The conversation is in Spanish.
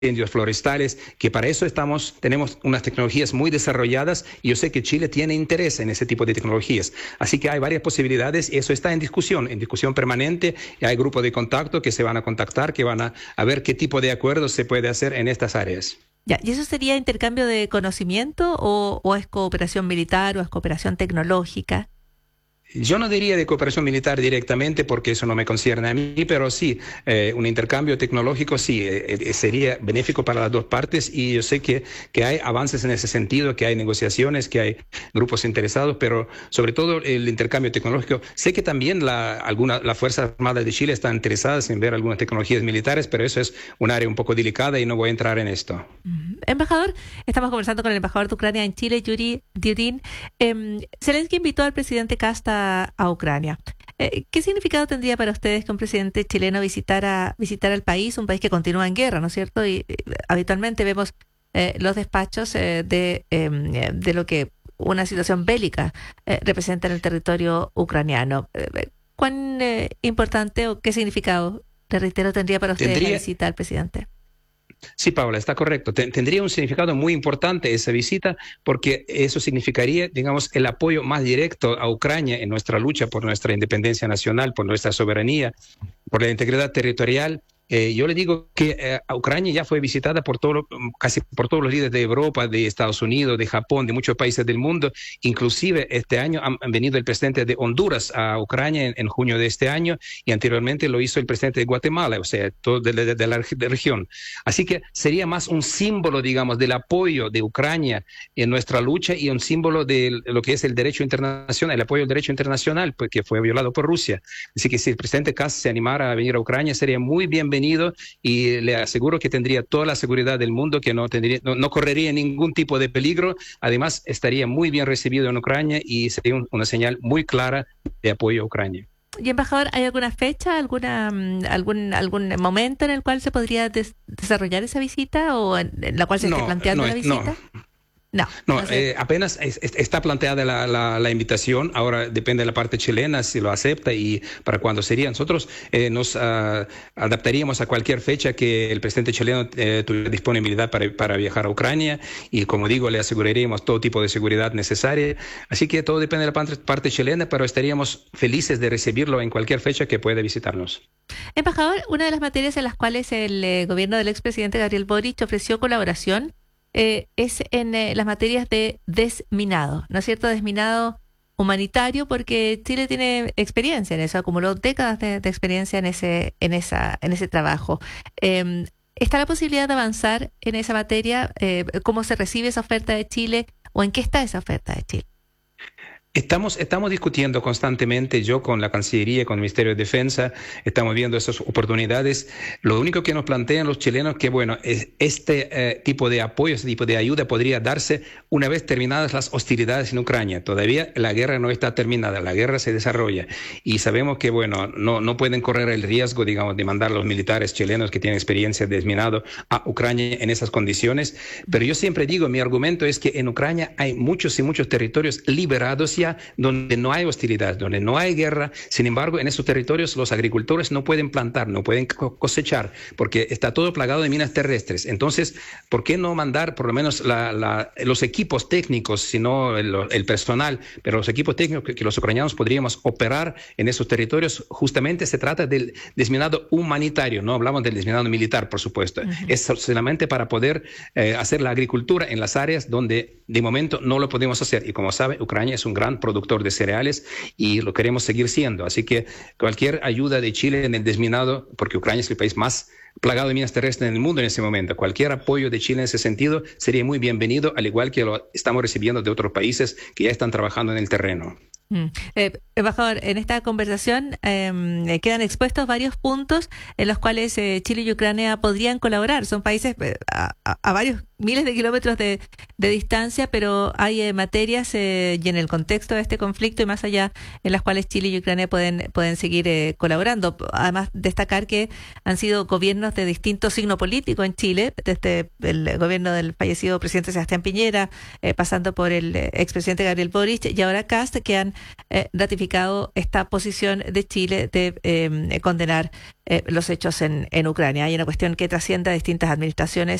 incendios forestales, que para eso tenemos unas tecnologías muy desarrolladas y yo sé que Chile tiene interés en ese tipo de tecnologías. Así que hay varias posibilidades y eso está en discusión permanente. Y hay grupos de contacto que se van a contactar, que van a ver qué tipo de acuerdos se puede hacer en estas áreas. Ya, ¿y eso sería intercambio de conocimiento o es cooperación militar o es cooperación tecnológica? Yo no diría de cooperación militar directamente porque eso no me concierne a mí, pero sí, un intercambio tecnológico sí, sería benéfico para las dos partes y yo sé que hay avances en ese sentido, que hay negociaciones, que hay grupos interesados, pero sobre todo el intercambio tecnológico. Sé que también las Fuerzas Armadas de Chile están interesadas en ver algunas tecnologías militares, pero eso es un área un poco delicada y no voy a entrar en esto. Embajador, estamos conversando con el embajador de Ucrania en Chile, Yuri Diudin. Zelensky invitó al presidente Kasta a Ucrania. ¿Qué significado tendría para ustedes que un presidente chileno visitara el país, un país que continúa en guerra, ¿no es cierto? Y habitualmente vemos los despachos de lo que una situación bélica representa en el territorio ucraniano. ¿Cuán importante o qué significado, te reitero, tendría para ustedes la visita al presidente? Sí, Paula, está correcto. Tendría un significado muy importante esa visita porque eso significaría, digamos, el apoyo más directo a Ucrania en nuestra lucha por nuestra independencia nacional, por nuestra soberanía, por la integridad territorial. Yo le digo que Ucrania ya fue visitada casi por todos los líderes de Europa, de Estados Unidos, de Japón, de muchos países del mundo. Inclusive este año han venido el presidente de Honduras a Ucrania en junio de este año y anteriormente lo hizo el presidente de Guatemala, o sea, todo de la región. Así que sería más un símbolo, digamos, del apoyo de Ucrania en nuestra lucha y un símbolo de lo que es el derecho internacional, el apoyo al derecho internacional, pues, que fue violado por Rusia. Así que si el presidente Kast se animara a venir a Ucrania, sería muy bienvenido y le aseguro que tendría toda la seguridad del mundo, que no correría ningún tipo de peligro. Además, estaría muy bien recibido en Ucrania y sería una señal muy clara de apoyo a Ucrania. Y embajador, ¿hay alguna fecha, algún momento en el cual se podría desarrollar esa visita o en la cual se esté planteando la visita? No, apenas está planteada la invitación. Ahora depende de la parte chilena si lo acepta y para cuándo sería. Nosotros nos adaptaríamos a cualquier fecha que el presidente chileno tuviera disponibilidad para viajar a Ucrania y, como digo, le aseguraríamos todo tipo de seguridad necesaria. Así que todo depende de la parte chilena, pero estaríamos felices de recibirlo en cualquier fecha que pueda visitarnos. Embajador, una de las materias en las cuales el gobierno del expresidente Gabriel Boric ofreció colaboración es en las materias de desminado, ¿no es cierto? Desminado humanitario, porque Chile tiene experiencia en eso, acumuló décadas de experiencia en ese trabajo. ¿Está la posibilidad de avanzar en esa materia? ¿Cómo se recibe esa oferta de Chile o en qué está esa oferta de Chile? Estamos discutiendo constantemente, yo con la Cancillería, con el Ministerio de Defensa, estamos viendo esas oportunidades. Lo único que nos plantean los chilenos que, bueno, este tipo de apoyo, este tipo de ayuda podría darse una vez terminadas las hostilidades en Ucrania. Todavía la guerra no está terminada, la guerra se desarrolla y sabemos que, bueno, no pueden correr el riesgo, digamos, de mandar a los militares chilenos que tienen experiencia de desminado a Ucrania en esas condiciones. Pero yo siempre digo, mi argumento es que en Ucrania hay muchos y muchos territorios liberados donde no hay hostilidad, donde no hay guerra. Sin embargo, en esos territorios los agricultores no pueden plantar, no pueden cosechar, porque está todo plagado de minas terrestres. Entonces, ¿por qué no mandar por lo menos los equipos técnicos, sino el personal, pero los equipos técnicos que los ucranianos podríamos operar en esos territorios? Justamente se trata del desminado humanitario, no hablamos del desminado militar, por supuesto. Es solamente para poder hacer la agricultura en las áreas donde de momento no lo podemos hacer. Y como sabe, Ucrania es un gran productor de cereales y lo queremos seguir siendo. Así que cualquier ayuda de Chile en el desminado, porque Ucrania es el país más plagado de minas terrestres en el mundo en ese momento, cualquier apoyo de Chile en ese sentido sería muy bienvenido, al igual que lo estamos recibiendo de otros países que ya están trabajando en el terreno. Embajador, en esta conversación quedan expuestos varios puntos en los cuales Chile y Ucrania podrían colaborar. Son países a varios miles de kilómetros de distancia, pero hay materias y en el contexto de este conflicto y más allá en las cuales Chile y Ucrania pueden seguir colaborando. Además, destacar que han sido gobiernos de distinto signo político en Chile, desde el gobierno del fallecido presidente Sebastián Piñera, pasando por el expresidente Gabriel Boric y ahora Kast, que han ratificado esta posición de Chile de condenar los hechos en Ucrania. Hay una cuestión que trasciende a distintas administraciones